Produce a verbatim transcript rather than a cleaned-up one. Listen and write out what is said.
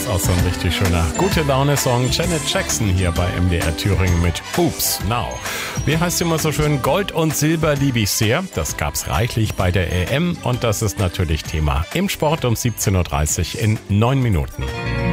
auch so ein richtig schöner gute Laune-Song. Janet Jackson hier bei M D R Thüringen mit Oops Now. Wie heißt immer so schön? Gold und Silber liebe ich sehr. Das gab's reichlich bei der E M und das ist natürlich Thema im Sport um siebzehn Uhr dreißig in neun Minuten.